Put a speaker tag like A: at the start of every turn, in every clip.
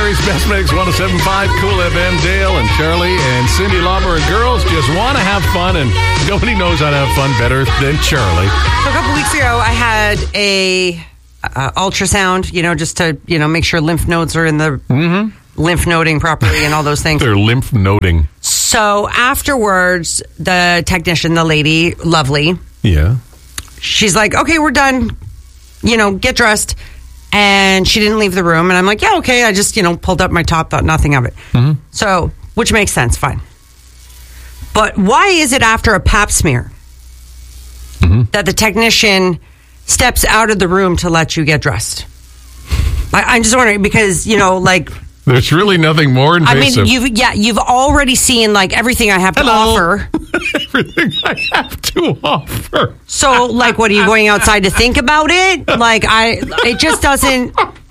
A: Barry's Best Mix, 107.5 Cool FM. Dale and Charlie and Cindy Lauper, and girls just want to have fun, and nobody knows how to have fun better than Charlie.
B: So a couple weeks ago, I had a ultrasound, just to, make sure lymph nodes are in the lymph noding properly and all those things.
A: They're lymph noding.
B: So afterwards, the technician, the lady, lovely.
A: Yeah. She's
B: like, okay, we're done. Get dressed. And she didn't leave the room. And I'm like, yeah, okay. I just, pulled up my top, thought nothing of it. Mm-hmm. So, which makes sense, fine. But why is it after a pap smear that the technician steps out of the room to let you get dressed? I'm just wondering because,
A: there's really nothing more invasive.
B: I mean, you've already seen everything I have to offer.
A: Everything I have to offer.
B: So, what are you going outside to think about it? It just doesn't.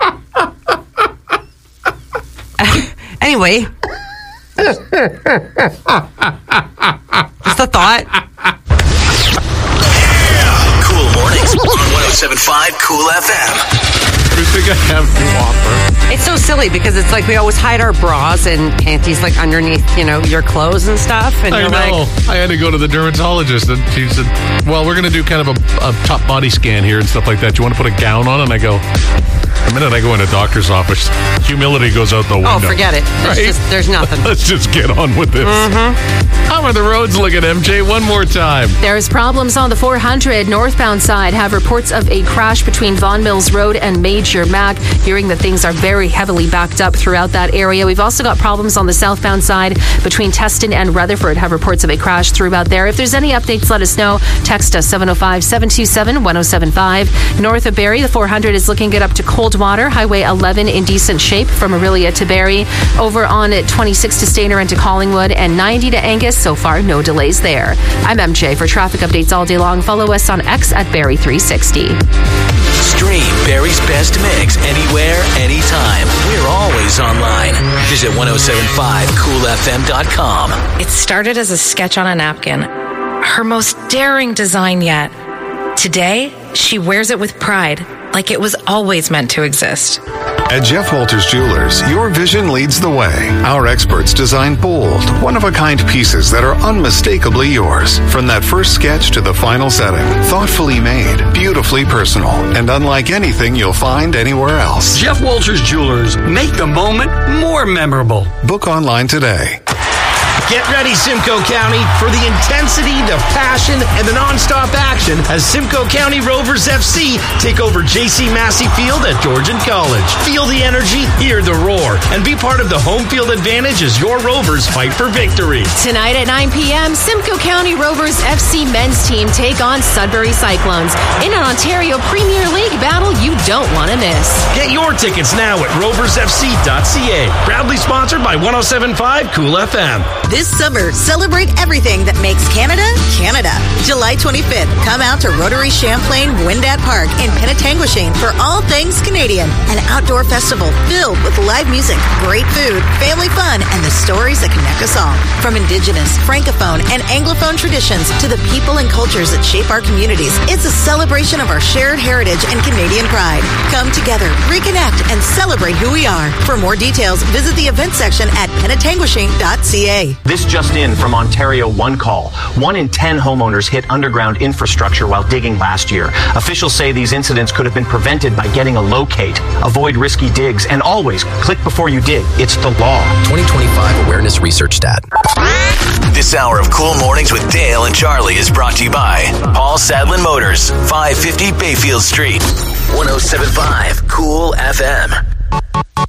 B: Anyway, just a thought.
C: Yeah. Cool mornings on 107.5 Cool FM.
A: Everything I have to offer.
B: It's so silly because it's we always hide our bras and panties underneath, your clothes and stuff. And
A: I know. I had to go to the dermatologist and she said, well, we're going to do kind of a top body scan here and stuff like that. Do you want to put a gown on? And I go, the minute I go in a doctor's office, humility goes out the window.
B: Oh, forget it. There's nothing.
A: Let's just get on with this. How are the roads looking, MJ? One more time.
D: There's problems on the 400 northbound side. Have reports of a crash between Vaughan Mills Road and Major Mac. Hearing that things are very heavily backed up throughout that area. We've also got problems on the southbound side between Teston and Rutherford. Have reports of a crash throughout there. If there's any updates, let us know. Text us 705-727-1075. North of Barrie, the 400 is looking good up to Coldwater. Highway 11 in decent shape from Orillia to Barrie. Over on 26 to Stayner and to Collingwood, and 90 to Angus. So far, no delays there. I'm MJ. For traffic updates all day long, follow us on X at Barrie360.
C: Stream Barry's Best Mix anywhere, anytime. We're always online. Visit 1075coolfm.com.
E: It started as a sketch on a napkin. Her most daring design yet. Today, she wears it with pride, like it was always meant to exist.
F: At Jeff Walters Jewelers, your vision leads the way. Our experts design bold, one-of-a-kind pieces that are unmistakably yours. From that first sketch to the final setting, thoughtfully made, beautifully personal, and unlike anything you'll find anywhere else.
G: Jeff Walters Jewelers, make the moment more memorable.
F: Book online today.
H: Get ready, Simcoe County, for the intensity, the passion, and the nonstop action as Simcoe County Rovers FC take over J.C. Massey Field at Georgian College. Feel the energy, hear the roar, and be part of the home field advantage as your Rovers fight for victory.
D: Tonight at 9 p.m., Simcoe County Rovers FC men's team take on Sudbury Cyclones in an Ontario Premier League battle you don't want to miss.
H: Get your tickets now at roversfc.ca. Proudly sponsored by 107.5 Cool FM.
I: This summer, celebrate everything that makes Canada, Canada. July 25th, come out to Rotary Champlain Wendat Park in Penetanguishene for all things Canadian. An outdoor festival filled with live music, great food, family fun, and the stories that connect us all. From Indigenous, Francophone, and Anglophone traditions to the people and cultures that shape our communities, it's a celebration of our shared heritage and Canadian pride. Come together, reconnect, and celebrate who we are. For more details, visit the event section at penetanguishene.ca.
J: This just in from Ontario One Call. 1 in 10 homeowners hit underground infrastructure while digging last year. Officials say these incidents could have been prevented by getting a locate. Avoid risky digs and always click before you dig. It's the law.
C: 2025 Awareness Research Stat. This hour of Cool Mornings with Dale and Charlie is brought to you by Paul Sadlin Motors, 550 Bayfield Street. 107.5 Cool FM.